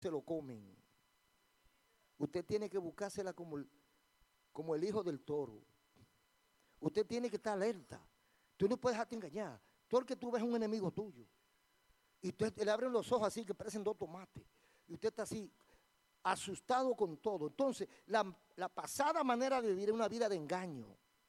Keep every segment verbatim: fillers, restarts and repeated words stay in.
se lo comen. Usted tiene que buscársela como el, como el hijo del toro. Usted tiene que estar alerta. Tú no puedes dejarte engañar. Todo el que tú ves es un enemigo tuyo. Y usted le abren los ojos así que parecen dos tomates. Y usted está así, asustado con todo. Entonces, la, la pasada manera de vivir es una vida de engaño.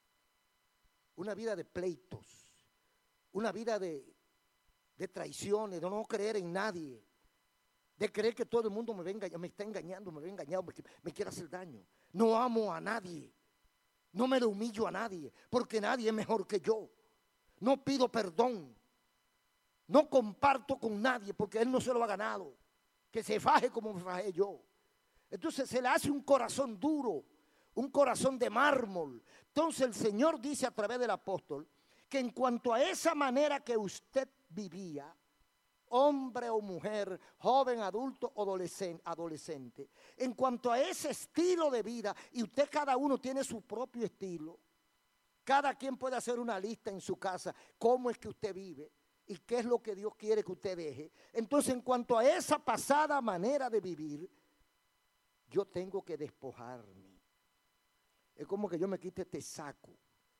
Una vida de pleitos. Una vida de, de traiciones, de no creer en nadie. De creer que todo el mundo me, venga, me está engañando, me va a engañar, me, me quiere hacer daño. No amo a nadie. No me le humillo a nadie, porque nadie es mejor que yo. No pido perdón. No comparto con nadie, porque él no se lo ha ganado. Que se faje como me fajé yo. Entonces se le hace un corazón duro, un corazón de mármol. Entonces el Señor dice a través del apóstol que en cuanto a esa manera que usted vivía, hombre o mujer, joven, adulto o adolescente, en cuanto a ese estilo de vida, y usted cada uno tiene su propio estilo, cada quien puede hacer una lista en su casa, cómo es que usted vive y qué es lo que Dios quiere que usted deje. Entonces, en cuanto a esa pasada manera de vivir, yo tengo que despojarme. Es como que yo me quite este saco,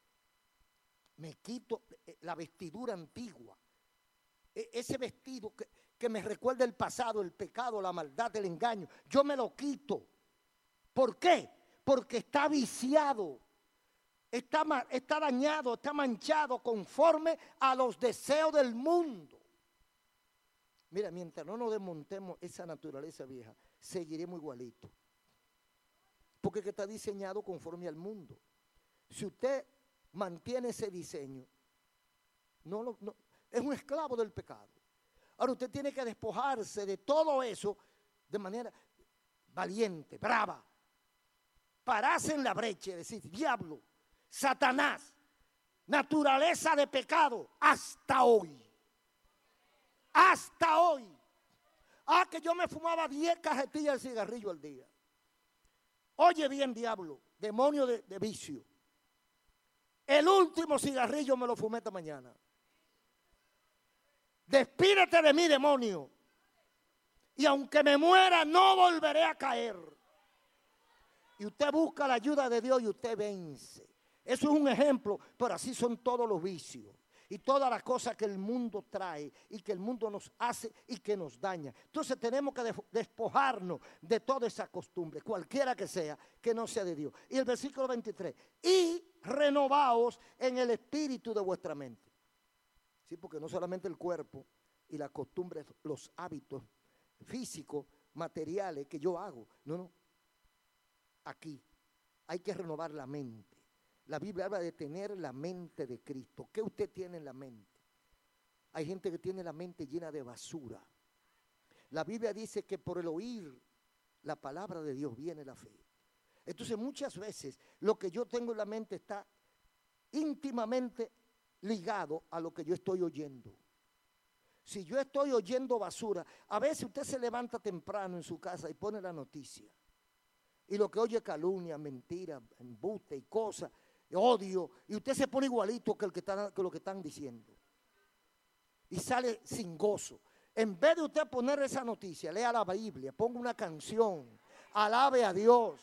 me quito la vestidura antigua, ese vestido que, que me recuerda el pasado, el pecado, la maldad, el engaño. Yo me lo quito. ¿Por qué? Porque está viciado, está, está dañado, está manchado conforme a los deseos del mundo. Mira, mientras no nos desmontemos esa naturaleza vieja, seguiremos igualito. Porque es que está diseñado conforme al mundo. Si usted mantiene ese diseño, no lo... No, es un esclavo del pecado. Ahora usted tiene que despojarse de todo eso de manera valiente, brava. Pararse en la brecha y decir, diablo, Satanás, naturaleza de pecado, hasta hoy. Hasta hoy. Ah, que yo me fumaba diez cajetillas de cigarrillo al día. Oye bien, diablo, demonio de, de vicio. El último cigarrillo me lo fumé esta mañana. Despídete de mí, demonio. Y aunque me muera, no volveré a caer. Y usted busca la ayuda de Dios y usted vence. Eso es un ejemplo, pero así son todos los vicios. Y todas las cosas que el mundo trae y que el mundo nos hace y que nos daña. Entonces tenemos que despojarnos de toda esa costumbre, cualquiera que sea, que no sea de Dios. Y el versículo veintitrés, y renovaos en el espíritu de vuestra mente. Sí, porque no solamente el cuerpo y las costumbres, los hábitos físicos, materiales que yo hago. No, no. Aquí hay que renovar la mente. La Biblia habla de tener la mente de Cristo. ¿Qué usted tiene en la mente? Hay gente que tiene la mente llena de basura. La Biblia dice que por el oír la palabra de Dios viene la fe. Entonces muchas veces lo que yo tengo en la mente está íntimamente ligado a lo que yo estoy oyendo. Si yo estoy oyendo basura, a veces usted se levanta temprano en su casa y pone la noticia. Y lo que oye es calumnia, mentira, embuste y cosas, odio. Y usted se pone igualito que, el que, está, que lo que están diciendo. Y sale sin gozo. En vez de usted poner esa noticia, lea la Biblia, ponga una canción, alabe a Dios.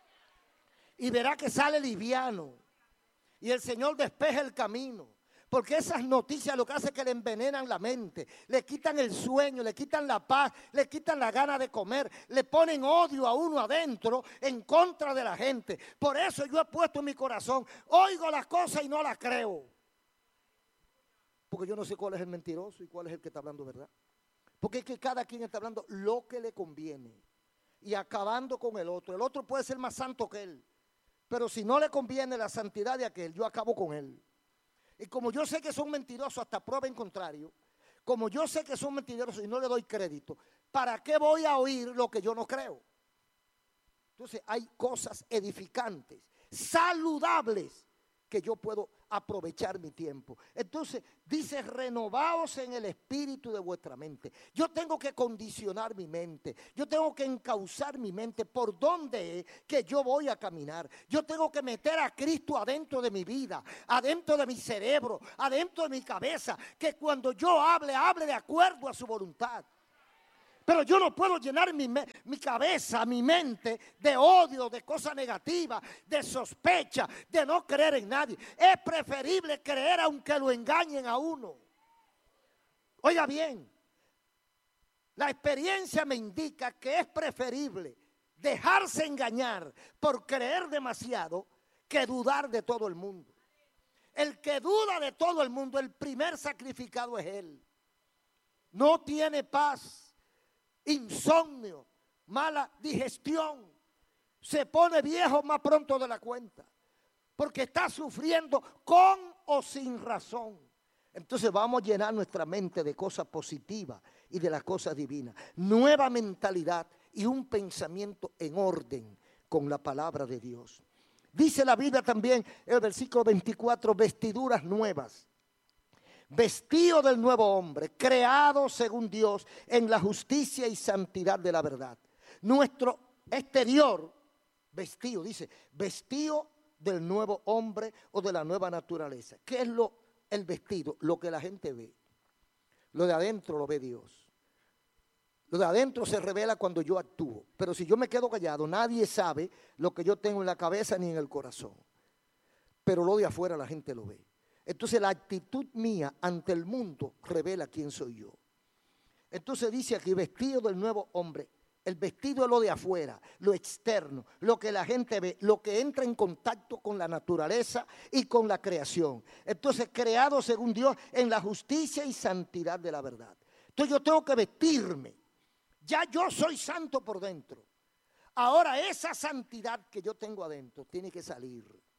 Y verá que sale liviano. Y el Señor despeja el camino. Porque esas noticias lo que hace es que le envenenan la mente, le quitan el sueño, le quitan la paz, le quitan la gana de comer, le ponen odio a uno adentro en contra de la gente. Por eso yo he puesto en mi corazón, oigo las cosas y no las creo. Porque yo no sé cuál es el mentiroso y cuál es el que está hablando verdad. Porque es que cada quien está hablando lo que le conviene y acabando con el otro. El otro puede ser más santo que él, pero si no le conviene la santidad de aquel, yo acabo con él. Y como yo sé que son mentirosos hasta prueba en contrario, como yo sé que son mentirosos y no le doy crédito, ¿para qué voy a oír lo que yo no creo? Entonces hay cosas edificantes, saludables, que yo puedo aprovechar mi tiempo. Entonces dice, renovaos en el espíritu de vuestra mente. Yo tengo que condicionar mi mente, yo tengo que encauzar mi mente por dónde es que yo voy a caminar. Yo tengo que meter a Cristo adentro de mi vida, adentro de mi cerebro, adentro de mi cabeza, que cuando yo hable, hable de acuerdo a su voluntad. Pero yo no puedo llenar mi, mi cabeza, mi mente de odio, de cosas negativas, de sospecha, de no creer en nadie. Es preferible creer aunque lo engañen a uno. Oiga bien, la experiencia me indica que es preferible dejarse engañar por creer demasiado que dudar de todo el mundo. El que duda de todo el mundo, el primer sacrificado es él. No tiene paz. Insomnio, mala digestión, se pone viejo más pronto de la cuenta, porque está sufriendo con o sin razón. Entonces vamos a llenar nuestra mente de cosas positivas y de las cosas divinas. Nueva mentalidad y un pensamiento en orden con la palabra de Dios. Dice la Biblia también en el versículo veinticuatro, vestiduras nuevas. Vestido del nuevo hombre, creado según Dios en la justicia y santidad de la verdad. Nuestro exterior, vestido, dice, vestido del nuevo hombre o de la nueva naturaleza. ¿Qué es lo, el vestido? Lo que la gente ve. Lo de adentro lo ve Dios. Lo de adentro se revela cuando yo actúo. Pero si yo me quedo callado, nadie sabe lo que yo tengo en la cabeza ni en el corazón. Pero lo de afuera la gente lo ve. Entonces la actitud mía ante el mundo revela quién soy yo. Entonces dice aquí, vestido del nuevo hombre. El vestido es lo de afuera, lo externo, lo que la gente ve, lo que entra en contacto con la naturaleza y con la creación. Entonces, creado según Dios en la justicia y santidad de la verdad. Entonces yo tengo que vestirme. Ya yo soy santo por dentro. Ahora esa santidad que yo tengo adentro tiene que salir.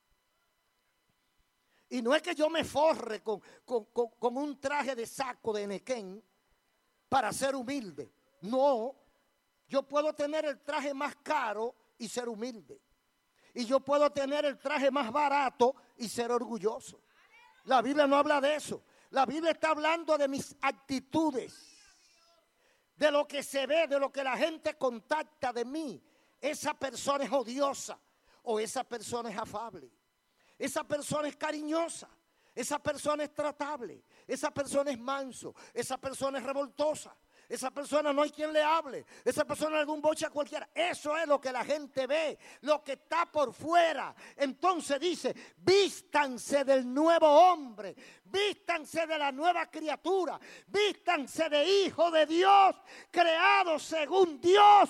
Y no es que yo me forre con, con, con, con un traje de saco de Nequén para ser humilde. No, yo puedo tener el traje más caro y ser humilde. Y yo puedo tener el traje más barato y ser orgulloso. La Biblia no habla de eso. La Biblia está hablando de mis actitudes, de lo que se ve, de lo que la gente contacta de mí. Esa persona es odiosa o esa persona es afable. Esa persona es cariñosa, esa persona es tratable, esa persona es manso, esa persona es revoltosa, esa persona no hay quien le hable, esa persona le da un boche a cualquiera. Eso es lo que la gente ve, lo que está por fuera. Entonces dice, vístanse del nuevo hombre, vístanse de la nueva criatura, vístanse de hijo de Dios, creados según Dios,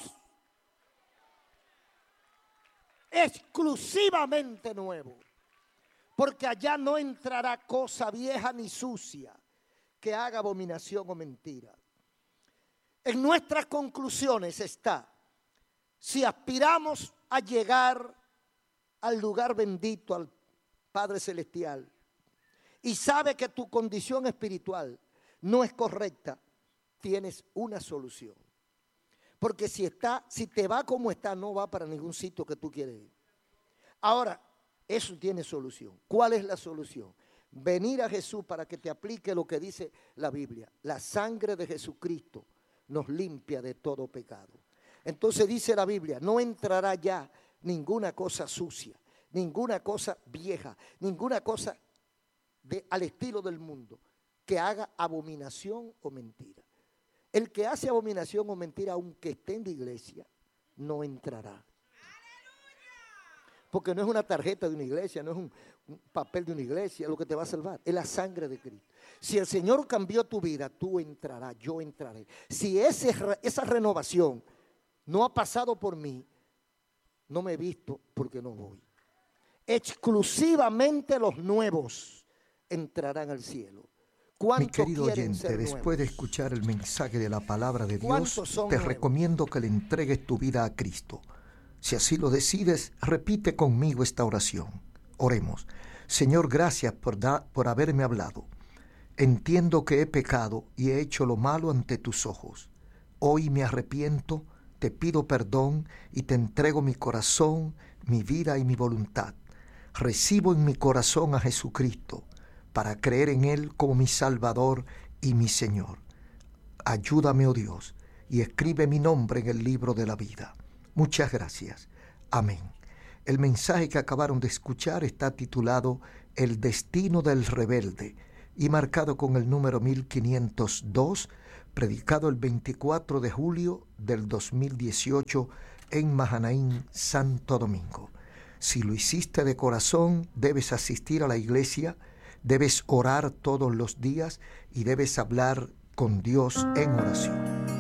exclusivamente nuevo. Porque allá no entrará cosa vieja ni sucia que haga abominación o mentira. En nuestras conclusiones está, si aspiramos a llegar al lugar bendito, al Padre Celestial, y sabe que tu condición espiritual no es correcta, tienes una solución. Porque si está, si te va como está, no va para ningún sitio que tú quieres ir. Ahora, eso tiene solución. ¿Cuál es la solución? Venir a Jesús para que te aplique lo que dice la Biblia. La sangre de Jesucristo nos limpia de todo pecado. Entonces dice la Biblia, no entrará ya ninguna cosa sucia, ninguna cosa vieja, ninguna cosa de, al estilo del mundo que haga abominación o mentira. El que hace abominación o mentira, aunque esté en la iglesia, no entrará. Porque no es una tarjeta de una iglesia, no es un, un papel de una iglesia lo que te va a salvar, es la sangre de Cristo. Si el Señor cambió tu vida, tú entrarás, yo entraré. Si ese, esa renovación no ha pasado por mí, no me he visto porque no voy. Exclusivamente los nuevos entrarán al cielo. Mi querido oyente, después de escuchar el mensaje de la palabra de Dios, te nuevos? recomiendo que le entregues tu vida a Cristo. Si así lo decides, repite conmigo esta oración. Oremos. Señor, gracias por, da, por haberme hablado. Entiendo que he pecado y he hecho lo malo ante tus ojos. Hoy me arrepiento, te pido perdón y te entrego mi corazón, mi vida y mi voluntad. Recibo en mi corazón a Jesucristo para creer en Él como mi Salvador y mi Señor. Ayúdame, oh Dios, y escribe mi nombre en el libro de la vida. Muchas gracias. Amén. El mensaje que acabaron de escuchar está titulado El destino del rebelde y marcado con el número mil quinientos dos predicado el veinticuatro de julio del dos mil dieciocho en Mahanaim, Santo Domingo. Si lo hiciste de corazón, debes asistir a la iglesia, debes orar todos los días y debes hablar con Dios en oración.